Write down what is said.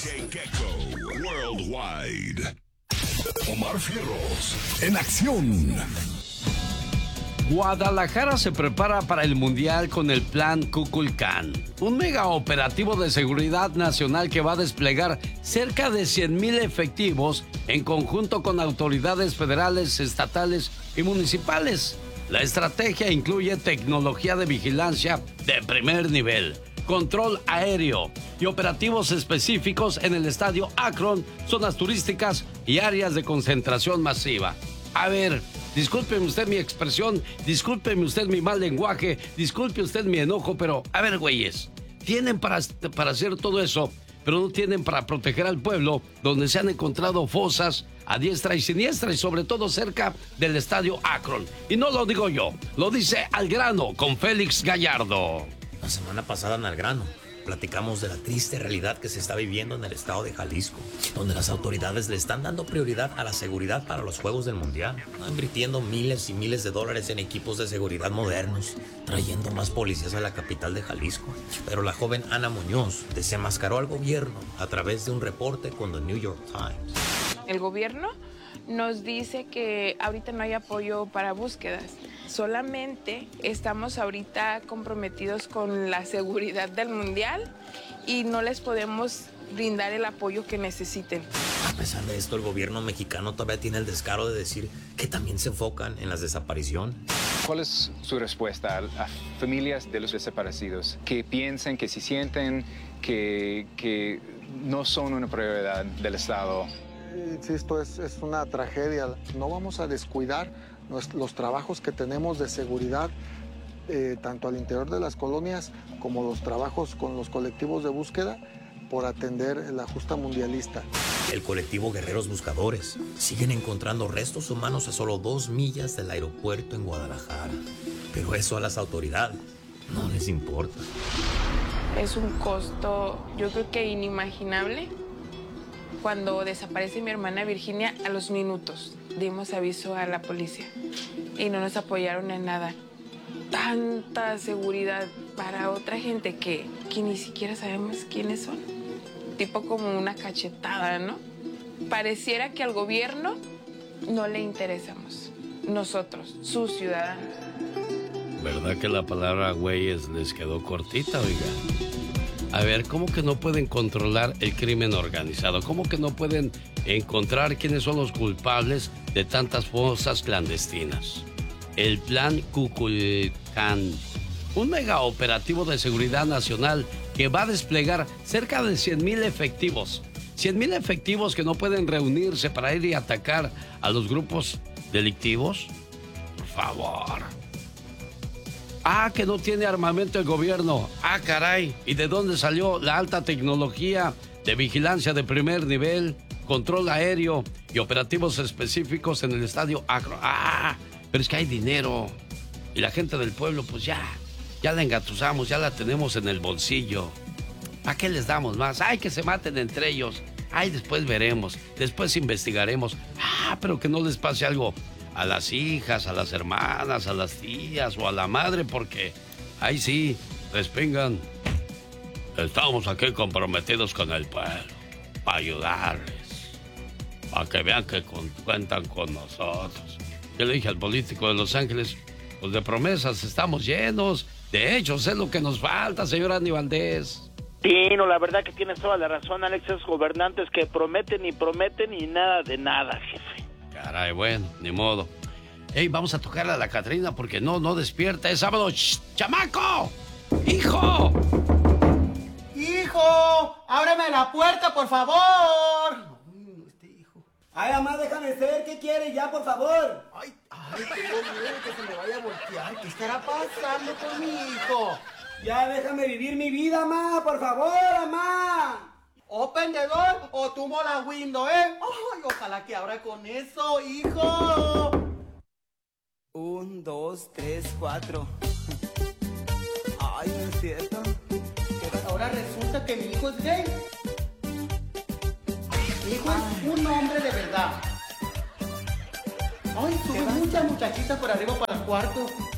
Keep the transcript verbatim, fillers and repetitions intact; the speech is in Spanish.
D J Gecko Worldwide. Omar Fierros en acción. Guadalajara se prepara para el Mundial con el Plan Kukulcán, un mega operativo de seguridad nacional que va a desplegar cerca de cien mil efectivos en conjunto con autoridades federales, estatales y municipales. La estrategia incluye tecnología de vigilancia de primer nivel, control aéreo y operativos específicos en el estadio Akron, zonas turísticas y áreas de concentración masiva. A ver, discúlpeme usted mi expresión, discúlpeme usted mi mal lenguaje, disculpe usted mi enojo, pero a ver, güeyes, tienen para, para hacer todo eso, pero no tienen para proteger al pueblo, donde se han encontrado fosas a diestra y siniestra y sobre todo cerca del estadio Akron. Y no lo digo yo, lo dice Al Grano con Félix Gallardo. La semana pasada en Al Grano platicamos de la triste realidad que se está viviendo en el estado de Jalisco, donde las autoridades le están dando prioridad a la seguridad para los Juegos del Mundial, invirtiendo miles y miles de dólares en equipos de seguridad modernos, trayendo más policías a la capital de Jalisco. Pero la joven Ana Muñoz desenmascaró al gobierno a través de un reporte con The New York Times. El gobierno nos dice que ahorita no hay apoyo para búsquedas. Solamente estamos ahorita comprometidos con la seguridad del Mundial y no les podemos brindar el apoyo que necesiten. A pesar de esto, el gobierno mexicano todavía tiene el descaro de decir que también se enfocan en las desapariciones. ¿Cuál es su respuesta a, a familias de los desaparecidos que piensan, que se sienten que, que no son una prioridad del Estado? Insisto, es, es una tragedia. No vamos a descuidar los, los trabajos que tenemos de seguridad, eh, tanto al interior de las colonias como los trabajos con los colectivos de búsqueda por atender la justa mundialista. El colectivo Guerreros Buscadores siguen encontrando restos humanos a solo dos millas del aeropuerto en Guadalajara. Pero eso a las autoridades no les importa. Es un costo, yo creo que inimaginable. Cuando desaparece mi hermana Virginia, a los minutos dimos aviso a la policía y no nos apoyaron en nada. Tanta seguridad para otra gente que, que ni siquiera sabemos quiénes son. Tipo como una cachetada, ¿no? Pareciera que al gobierno no le interesamos. Nosotros, sus ciudadanos. ¿Verdad que la palabra güeyes les quedó cortita, oiga? A ver, ¿cómo que no pueden controlar el crimen organizado? ¿Cómo que no pueden encontrar quiénes son los culpables de tantas fosas clandestinas? El Plan Kukulcán, un mega operativo de seguridad nacional que va a desplegar cerca de cien mil efectivos. cien mil efectivos que no pueden reunirse para ir y atacar a los grupos delictivos. Por favor. Ah, que no tiene armamento el gobierno. Ah, caray. ¿Y de dónde salió la alta tecnología de vigilancia de primer nivel, control aéreo y operativos específicos en el estadio Akron? Ah, pero es que hay dinero. Y la gente del pueblo, pues ya, ya la engatusamos, ya la tenemos en el bolsillo. ¿A qué les damos más? Ay, que se maten entre ellos. Ay, después veremos, después investigaremos. Ah, pero que no les pase algo a las hijas, a las hermanas, a las tías o a la madre, porque ahí sí, respingan. Estamos aquí comprometidos con el pueblo, para ayudarles, para que vean que cuentan con nosotros. Yo le dije al político de Los Ángeles, pues de promesas estamos llenos, de hechos es lo que nos falta, señor Andy Valdés. Sí, no, la verdad que tienes toda la razón, Alex, esos gobernantes que prometen y prometen y nada de nada, jefe. Caray, bueno, ni modo. Ey, vamos a tocarle a la Catrina porque no, no despierta. Es sábado. ¡Shh! ¡Chamaco! ¡Hijo! ¡Hijo! ¡Ábreme la puerta, por favor! Ay, este hijo. Ay, mamá, déjame ser. ¿Qué quieres ya, por favor? Ay, ay, tengo miedo que se me vaya a voltear. ¿Qué estará pasando con mi hijo? Ya déjame vivir mi vida, mamá, por favor, mamá. Open the door o tumbo la window, ¿eh? Ay, ojalá que abra con eso, hijo. Un, dos, tres, cuatro. Ay, no es cierto. Ahora resulta que mi hijo es gay. Mi hijo Ay. es un hombre de verdad. Ay, tuve muchas muchachitas por arriba para el cuarto.